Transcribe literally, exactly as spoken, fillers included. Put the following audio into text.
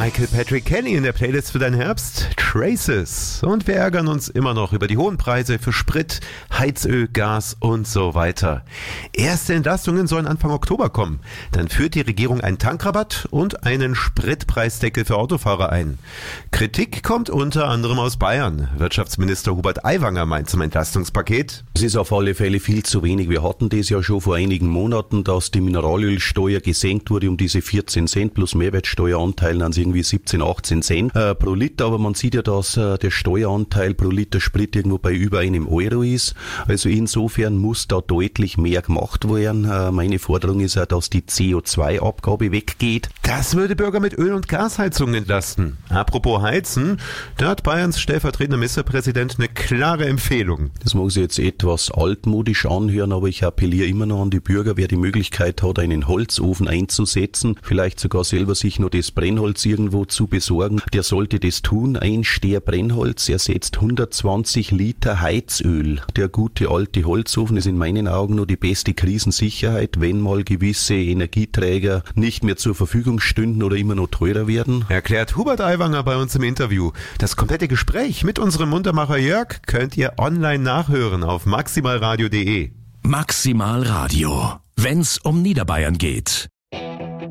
Michael Patrick Kelly in der Playlist für deinen Herbst, Traces. Und wir ärgern uns immer noch über die hohen Preise für Sprit, Heizöl, Gas und so weiter. Erste Entlastungen sollen Anfang Oktober kommen. Dann führt die Regierung einen Tankrabatt und einen Spritpreisdeckel für Autofahrer ein. Kritik kommt unter anderem aus Bayern. Wirtschaftsminister Hubert Aiwanger meint zum Entlastungspaket: Es ist auf alle Fälle viel zu wenig. Wir hatten das ja schon vor einigen Monaten, dass die Mineralölsteuer gesenkt wurde um diese vierzehn Cent plus Mehrwertsteueranteil an irgendwie siebzehn, achtzehn Cent äh, pro Liter. Aber man sieht ja, dass äh, der Steueranteil pro Liter Sprit irgendwo bei über einem Euro ist. Also insofern muss da deutlich mehr gemacht werden. Äh, meine Forderung ist ja, dass die C O zwei Abgabe weggeht. Das würde Bürger mit Öl- und Gasheizungen entlasten. Apropos Heizen, da hat Bayerns stellvertretender Ministerpräsident eine klare Empfehlung. Das mag sich jetzt etwas altmodisch anhören, aber ich appelliere immer noch an die Bürger, wer die Möglichkeit hat, einen Holzofen einzusetzen, vielleicht sogar selber sich nur das Brennholz irgendwo zu besorgen, der sollte das tun. Ein Steher Brennholz ersetzt hundertzwanzig Liter Heizöl. Der gute alte Holzofen ist in meinen Augen nur die beste Krisensicherheit, wenn mal gewisse Energieträger nicht mehr zur Verfügung stünden oder immer noch teurer werden. Erklärt Hubert Aiwanger bei uns im Interview. Das komplette Gespräch mit unserem Muntermacher Jörg könnt ihr online nachhören auf maximalradio punkt de. Maximal Radio, wenn's um Niederbayern geht.